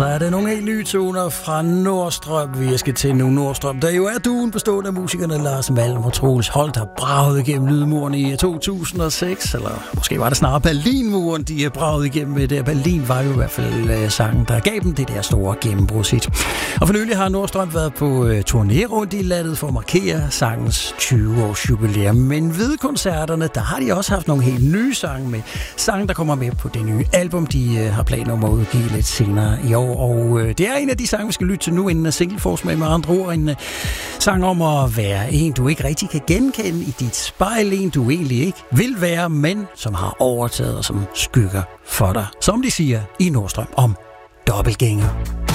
så er det nogle helt nye toner fra Nordstrøm, vi skal til nu. Nordstrøm, der jo er duen bestående af musikerne Lars Malm og Troels Holt, der bragede igennem lydmuren i 2006, eller måske var det snarere Berlinmuren, de bragede igennem. Der Berlin var jo i hvert fald sangen, der gav dem det der store gennembrudshit. Og for nylig har Nordstrøm været på turné rundt i landet for at markere sangens 20-års jubilæum. Men ved koncerterne, der har de også haft nogle helt nye sange med. Sange, der kommer med på det nye album, de har planer om at udgive lidt senere i år. Og det er en af de sange, vi skal lytte til nu, inden Single Force med andre ord. En sang om at være en, du ikke rigtig kan genkende i dit spejl. En, du egentlig ikke vil være, men som har overtaget og som skygger for dig. Som de siger i Nordstrøm om dobbeltgænger.